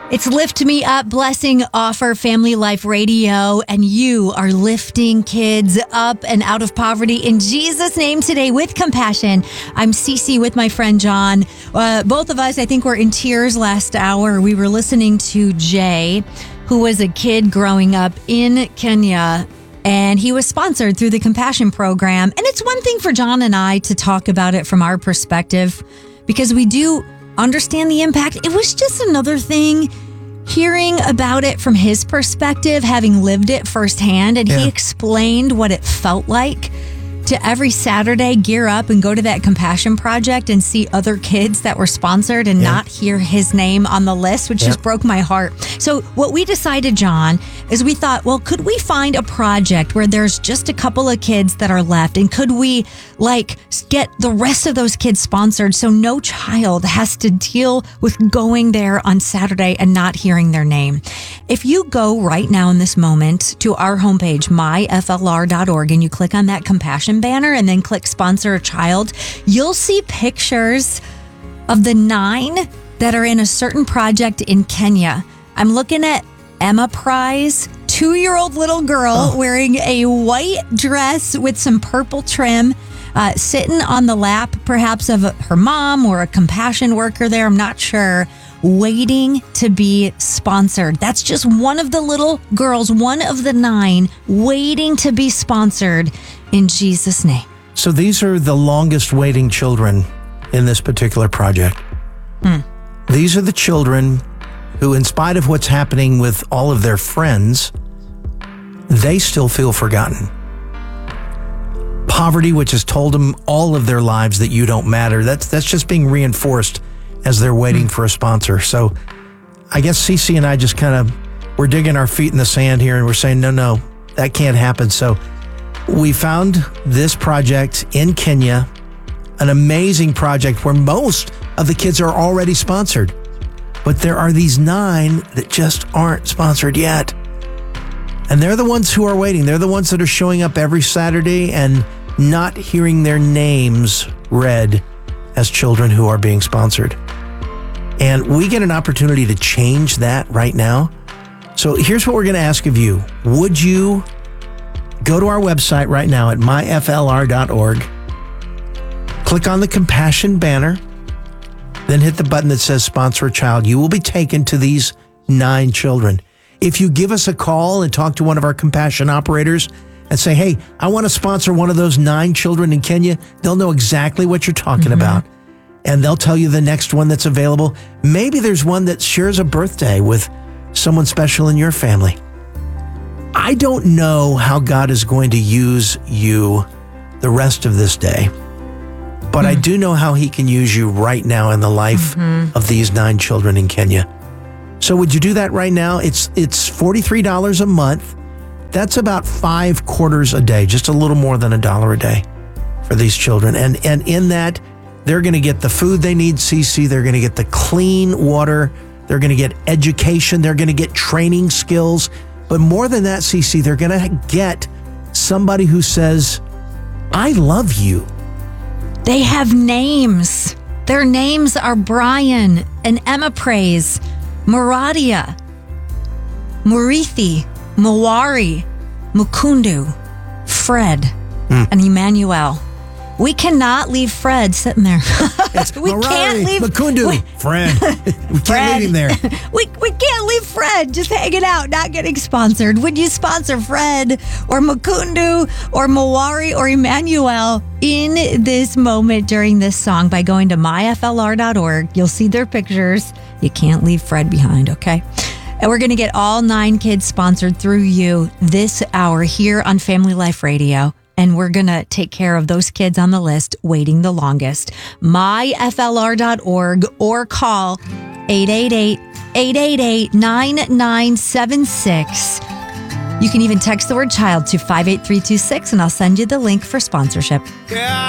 It's Lift Me Up Blessing Offer Family Life Radio, and you are lifting kids up and out of poverty in Jesus' name today with compassion. I'm Cece with my friend John. Both of us, I think, were in tears last hour. We were listening to Jay, who was a kid growing up in Kenya, and he was sponsored through the Compassion Program. And it's one thing for John and I to talk about it from our perspective, because we do understand the impact. It was just another thing hearing about it from his perspective, having lived it firsthand. And he explained what it felt like to every Saturday gear up and go to that Compassion Project and see other kids that were sponsored and not hear his name on the list, which just broke my heart. So what we decided, John, is we thought, well, could we find a project where there's just a couple of kids that are left, and could we get the rest of those kids sponsored so no child has to deal with going there on Saturday and not hearing their name? If you go right now in this moment to our homepage, myflr.org, and you click on that Compassion banner and then click sponsor a child, you'll see pictures of the 9 that are in a certain project in Kenya. I'm looking at Emma Prize, 2-year-old little girl wearing a white dress with some purple trim, sitting on the lap perhaps of her mom or a compassion worker there, I'm not sure, waiting to be sponsored. That's just one of the little girls, one of the 9 waiting to be sponsored in Jesus' name. So these are the longest waiting children in this particular project. These are the children who, in spite of what's happening with all of their friends, they still feel forgotten. Poverty, which has told them all of their lives that you don't matter, that's just being reinforced as they're waiting for a sponsor. So I guess Cece and I just we're digging our feet in the sand here and we're saying, no, that can't happen. So we found this project in Kenya, an amazing project where most of the kids are already sponsored. But there are these 9 that just aren't sponsored yet. And they're the ones who are waiting. They're the ones that are showing up every Saturday and not hearing their names read as children who are being sponsored. And we get an opportunity to change that right now. So here's what we're going to ask of you. Would you go to our website right now at myflr.org, click on the Compassion banner, then hit the button that says sponsor a child. You will be taken to these 9 children. If you give us a call and talk to one of our Compassion operators and say, hey, I want to sponsor one of those 9 children in Kenya, they'll know exactly what you're talking about. And they'll tell you the next one that's available. Maybe there's one that shares a birthday with someone special in your family. I don't know how God is going to use you the rest of this day, but I do know how he can use you right now in the life of these 9 children in Kenya. So would you do that right now? It's $43 a month. That's about 5 quarters a day, just a little more than $1 a day for these children. And in that, they're going to get the food they need, Cece. They're going to get the clean water. They're going to get education. They're going to get training skills. But more than that, Cece, they're going to get somebody who says, I love you. They have names. Their names are Brian and Emma Praise, Muradia, Murithi, Mawari, Mukundu, Fred, and Emmanuel. We cannot leave Fred sitting there. We can't leave Mukundu. Fred. We can't leave him there. We can't leave Fred just hanging out, not getting sponsored. Would you sponsor Fred or Mukundu or Mawari or Emmanuel in this moment during this song by going to myflr.org? You'll see their pictures. You can't leave Fred behind, okay? And we're going to get all 9 kids sponsored through you this hour here on Family Life Radio. And we're going to take care of those kids on the list waiting the longest. myflr.org or call 888-888-9976. You can even text the word child to 58326 and I'll send you the link for sponsorship. Yeah.